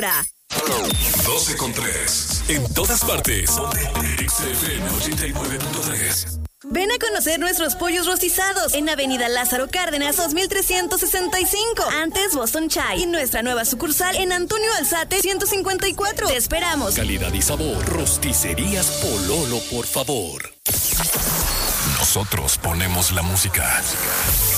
hora. 12:03. En todas partes. XFM 89.3. Ven a conocer nuestros pollos rostizados en Avenida Lázaro Cárdenas 2365, antes Boston Chai, y nuestra nueva sucursal en Antonio Alzate 154. Te esperamos. Calidad y sabor. Rosticerías Pololo, por favor. Nosotros ponemos la música.